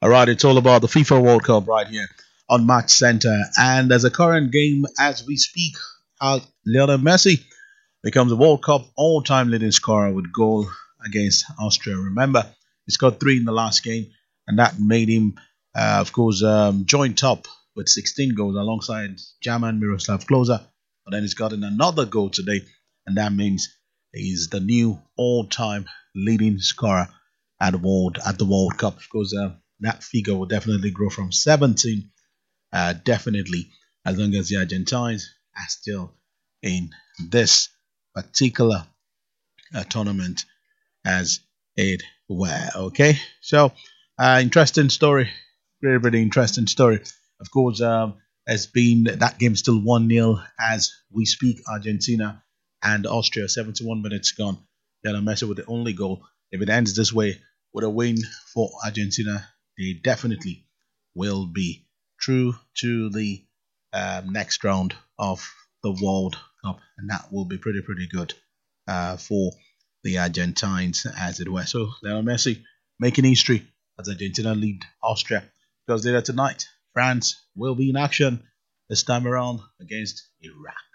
All right, it's all about the FIFA World Cup right here on Match Center. And there's a current game as we speak. Lionel Messi becomes the World Cup all-time leading scorer with goal against Austria. Remember, he scored three in the last game, and that made him, of course, joint top with 16 goals alongside German Miroslav Klose. But then he's gotten another goal today, and that means he's the new all-time leading scorer at the World Cup. Of course, that figure will definitely grow from 17, definitely, as long as the Argentines are still in this particular tournament as it were. Okay, so interesting story, very very interesting story. Of course, has been that game still 1-0 as we speak. Argentina and Austria, 71 minutes gone. Lionel Messi with the only goal. If it ends this way with a win for Argentina, they definitely will be true to the next round of the World Cup, and that will be pretty pretty good for the Argentines, as it were. So Lionel Messi making history as Argentina lead Austria, because later tonight France will be in action, this time around against Iraq.